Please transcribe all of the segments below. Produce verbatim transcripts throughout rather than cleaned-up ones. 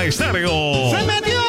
Estéreo. ¡Se metió!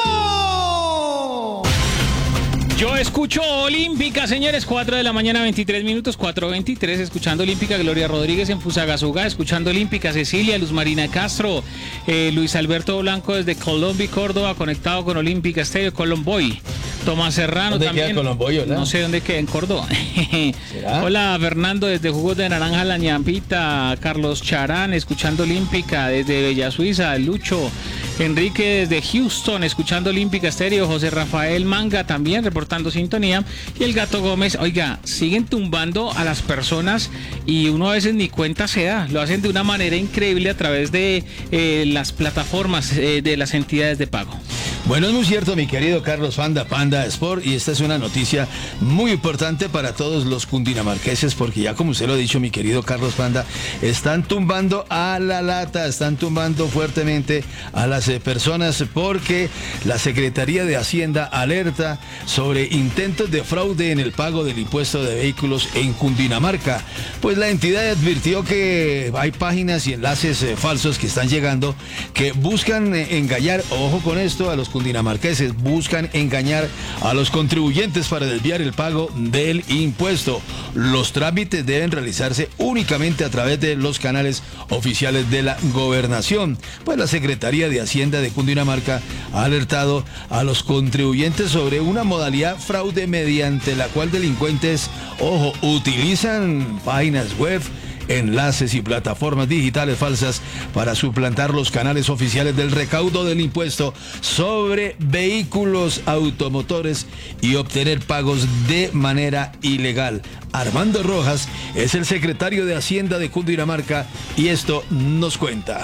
Yo escucho Olímpica, señores, cuatro de la mañana, veintitrés minutos, cuatro veintitrés, escuchando Olímpica, Gloria Rodríguez en Fusagasugá, escuchando Olímpica, Cecilia, Luz Marina Castro, eh, Luis Alberto Blanco desde Colombia, Córdoba, conectado con Olímpica Estéreo, Colomboy. Tomás Serrano ¿Dónde también. queda Colomboy, hola? No sé dónde queda, en Córdoba. ¿Será? Hola, Fernando desde Jugos de Naranja, La Ñampita, Carlos Charán, escuchando Olímpica desde Bella Suiza, Lucho, Enrique desde Houston, escuchando Olímpica Estéreo, José Rafael Manga también reportando sintonía, y el Gato Gómez. Oiga, siguen tumbando a las personas y uno a veces ni cuenta se da, lo hacen de una manera increíble a través de eh, las plataformas eh, de las entidades de pago. Bueno, es muy cierto, mi querido Carlos Panda, Panda Sport, y esta es una noticia muy importante para todos los cundinamarqueses, porque ya como usted lo ha dicho, mi querido Carlos Panda, están tumbando a la lata, están tumbando fuertemente a las eh, personas, porque la Secretaría de Hacienda alerta sobre intentos de fraude en el pago del impuesto de vehículos en Cundinamarca. Pues la entidad advirtió que hay páginas y enlaces eh, falsos que están llegando, que buscan eh, engañar, ojo con esto, a los cundinamarqueses, buscan engañar a los contribuyentes para desviar el pago del impuesto. Los trámites deben realizarse únicamente a través de los canales oficiales de la gobernación. Pues la Secretaría de Hacienda de Cundinamarca ha alertado a los contribuyentes sobre una modalidad fraude mediante la cual delincuentes, ojo, utilizan páginas web, enlaces y plataformas digitales falsas para suplantar los canales oficiales del recaudo del impuesto sobre vehículos automotores y obtener pagos de manera ilegal. Armando Rojas es el secretario de Hacienda de Cundinamarca y esto nos cuenta.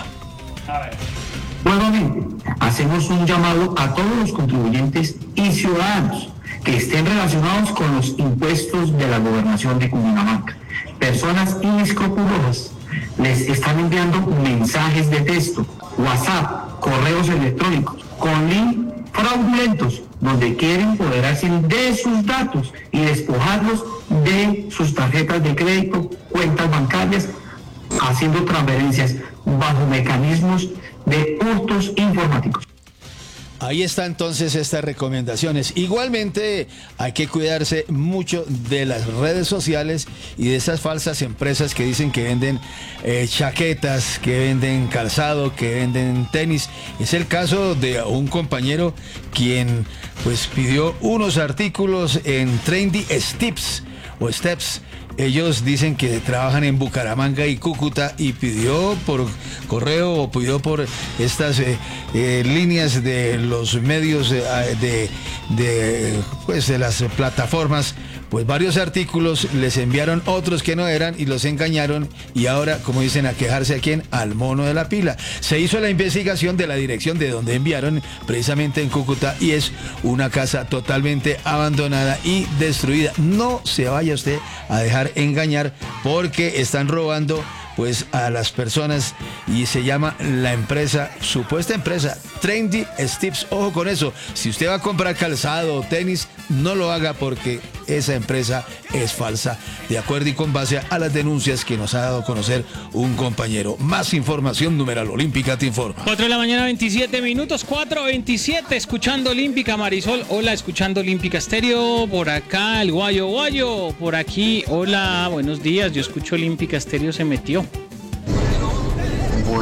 Nuevamente, hacemos un llamado a todos los contribuyentes y ciudadanos que estén relacionados con los impuestos de la gobernación de Cundinamarca. Personas inescrupulosas les están enviando mensajes de texto, WhatsApp, correos electrónicos con links fraudulentos donde quieren apoderarse de sus datos y despojarlos de sus tarjetas de crédito, cuentas bancarias, haciendo transferencias bajo mecanismos de hurtos informáticos. Ahí está entonces estas recomendaciones. Igualmente hay que cuidarse mucho de las redes sociales y de esas falsas empresas que dicen que venden eh, chaquetas, que venden calzado, que venden tenis. Es el caso de un compañero quien pues pidió unos artículos en Trendy Steps o Steps. Ellos dicen que trabajan en Bucaramanga y Cúcuta y pidió por correo o pidió por estas eh, eh, líneas de los medios eh, de, de, pues, de las plataformas, pues varios artículos, les enviaron otros que no eran y los engañaron y ahora, como dicen, a quejarse a quién, al mono de la pila. Se hizo la investigación de la dirección de donde enviaron, precisamente en Cúcuta, y es una casa totalmente abandonada y destruida. No se vaya usted a dejar engañar porque están robando pues a las personas y se llama la empresa, supuesta empresa Trendy Steps. Ojo con eso, si usted va a comprar calzado o tenis, no lo haga porque esa empresa es falsa, de acuerdo y con base a las denuncias que nos ha dado a conocer un compañero. Más información, numeral Olímpica te informa. cuatro de la mañana, veintisiete minutos, cuatro veintisiete, escuchando Olímpica. Marisol, hola, escuchando Olímpica Estéreo, por acá el Guayo Guayo, por aquí, hola, buenos días, yo escucho Olímpica Estéreo, se metió.